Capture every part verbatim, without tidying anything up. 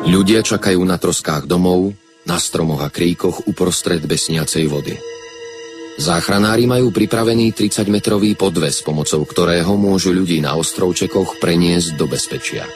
Ľudia čakajú na troskách domov, na stromoch a kríkoch uprostred besniacej vody. Záchranári majú pripravený tridsaťmetrový podves, pomocou ktorého môžu ľudí na ostrovčekoch preniesť do bezpečia.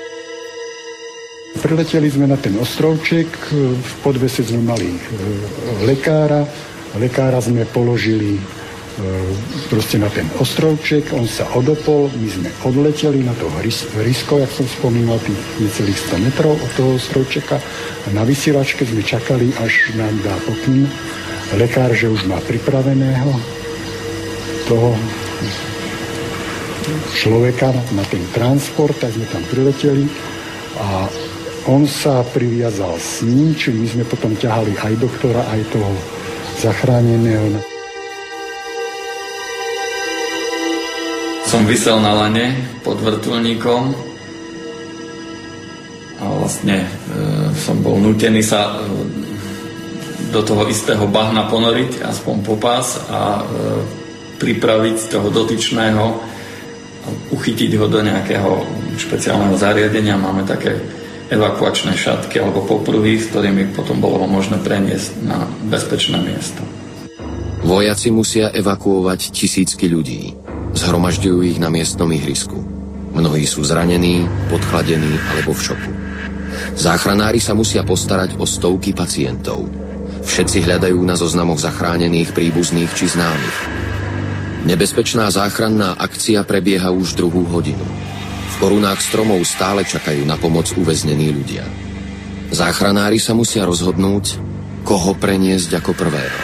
Prileteli sme na ten ostrovček, v podvese sme mali lekára, lekára sme položili proste na ten ostrovček, on sa odopol, my sme odleteli na to hrysko, jak som spomínal, tých necelých sto metrov od toho ostrovčeka a na vysielačke sme čakali, až nám dá pokyn lekár, že už má pripraveného toho človeka na ten transport, tak sme tam prileteli a on sa priviazal s ním, či my sme potom ťahali aj doktora, aj toho zachráneného. Som visel na lane pod vrtuľníkom a vlastne e, som bol nútený sa e, do toho istého bahna ponoriť, aspoň po pás a e, pripraviť toho dotyčného, uchytiť ho do nejakého špeciálneho zariadenia. Máme také evakuačné šatky alebo popruhy, s ktorými potom bolo možné preniesť na bezpečné miesto. Vojaci musia evakuovať tisícky ľudí. Zhromažďujú ich na miestnom ihrisku. Mnohí sú zranení, podchladení alebo v šoku. Záchranári sa musia postarať o stovky pacientov. Všetci hľadajú na zoznamoch zachránených príbuzných či známych. Nebezpečná záchranná akcia prebieha už druhú hodinu. V korunách stromov stále čakajú na pomoc uväznení ľudia. Záchranári sa musia rozhodnúť, koho preniesť ako prvého.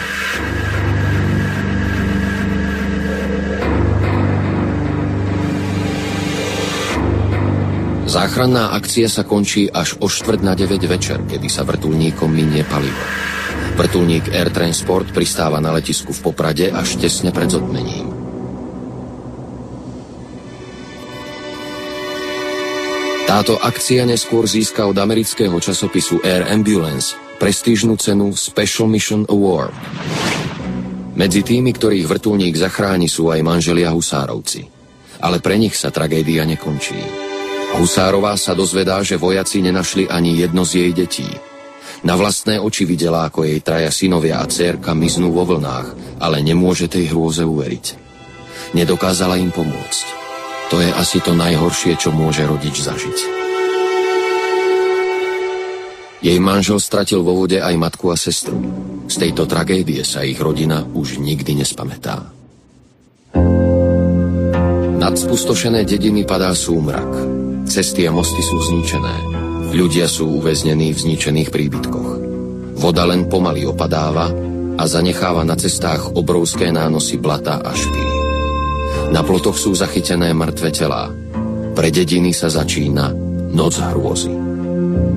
Záchranná akcia sa končí až o štvrť na deväť večer, kedy sa vrtuľníkom minie palivo. Vrtuľník Air Transport pristáva na letisku v Poprade až tesne pred zotmením. Táto akcia neskôr získa od amerického časopisu Air Ambulance prestížnu cenu Special Mission Award. Medzi tými, ktorých vrtuľník zachráni, sú aj manželia Husárovci. Ale pre nich sa tragédia nekončí. Husárová sa dozvedá, že vojaci nenašli ani jedno z jej detí. Na vlastné oči videla, ako jej traja synovia a dcérka miznú vo vlnách, ale nemôže tej hrôze uveriť. Nedokázala im pomôcť. To je asi to najhoršie, čo môže rodič zažiť. Jej manžel stratil vo vode aj matku a sestru. Z tejto tragédie sa ich rodina už nikdy nespamätá. Nad spustošené dediny padá súmrak. Cesty a mosty sú zničené. Ľudia sú uväznení v zničených príbytkoch. Voda len pomaly opadáva a zanecháva na cestách obrovské nánosy blata a špín. Na plotoch sú zachytené mŕtve telá. Pre dediny sa začína noc hrôzy.